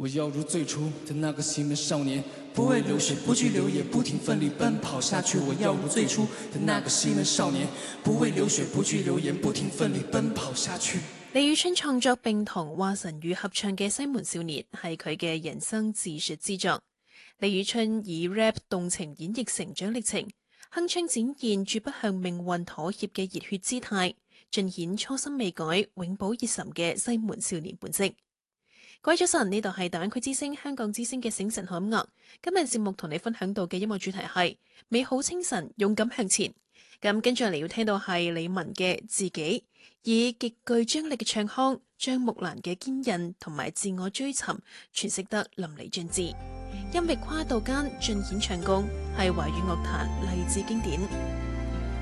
我要如最初的那个西门少年，不畏流血，不惧流言，不停奋力奔跑下去。我要如最初的那個西門少年，不畏流血，不懼流言，不停奮力奔跑下去。 李宇春創作並同華晨宇合唱嘅《西門少年》係佢嘅人生自述之作。李宇春以 rap 動情演繹成長歷程，鏗鏘展現絕不向命運妥協嘅熱血姿態，盡顯初心未改、永葆熱忱嘅西門少年本色。各位早晨，呢度係大灣區之聲香港之聲嘅醒晨好音樂。今日節目同你分享到嘅音樂主題係美好清晨，勇敢向前。咁跟住嚟要聽到係李玟嘅自己，以極具張力嘅唱腔，將木蘭嘅堅韌同埋自我追尋詮釋得淋漓盡致，音域跨度間盡顯唱功，係華語樂壇勵志經典。